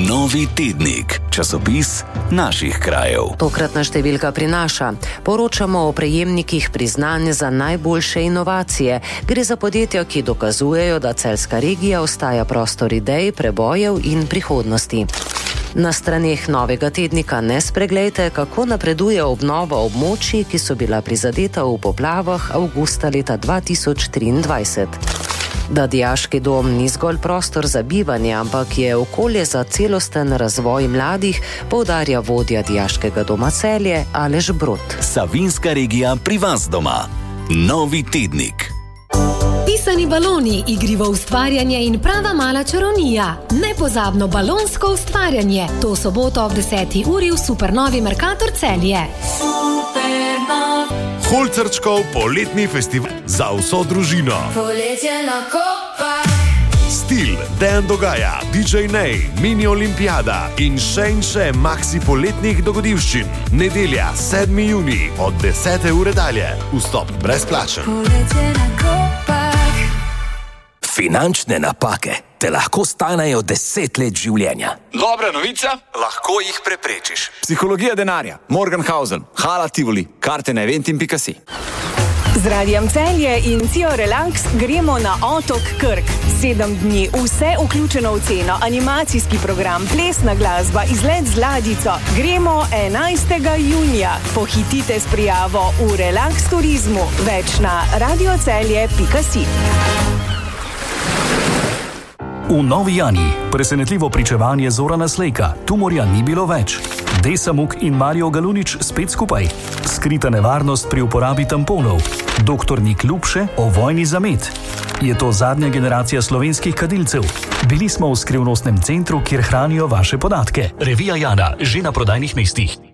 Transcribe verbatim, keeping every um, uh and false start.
Novi tednik, časopis naših krajev. Tokratna številka prinaša: poročamo o prejemnikih priznanj za najboljše inovacije. Gre za podjetja, ki dokazujejo, da celjska regija ostaja prostor idej, prebojev in prihodnosti. Na straneh novega tednika ne spreglejte, kako napreduje obnova območij, ki so bila prizadeta v poplavah avgusta leta dva tisoč triindvajset. Da dijaški dom ni zgolj prostor za bivanje, ampak je okolje za celosten razvoj mladih, poudarja vodja dijaškega doma Celje Aleš Brod. Savinjska regija pri vas doma. Novi tednik. Pisani baloni, igrivo ustvarjanje in prava mala čarovnija. Nepozabno balonsko ustvarjanje. To soboto ob deseti uri v Supernovi Mercator Celje. Supernov. Holcerčkov poletni festival za vso družino. Poletje na Kopah. Stil, Dejan Dogaja, D J Nej, Mini Olimpijada in še in še maksi poletnih dogodivščin. Nedelja, sedmi junij od desete ure dalje. Vstop brezplačen. Poletje na Kopah. Finančne napake te lahko stanejo deset let življenja. Dobra novica, Lahko jih preprečiš. psihologija denarja, Morgenhausen, Hala Tivoli, karte na eventim pika si. Z Radijem Celje in Cio Relax gremo na otok Krk. Sedem dni, vse vključeno v ceno, animacijski program, plesna glasba, izlet z ladjico. Gremo enajstega junija. Pohitite s prijavo v Relax turizmu. Več na radiocelje pika si. V Novi Jani presenetljivo pričevanje Zorana Slejka. Tumorja ni bilo več. Desa Muk in Mario Galunič spet skupaj. Skrita nevarnost pri uporabi tamponov. Doktor Nik Ljubše o vojni za med. Je to zadnja generacija slovenskih kadilcev? Bili smo v skrivnostnem centru, kjer hranijo vaše podatke. Revija Jana, že na prodajnih mestih.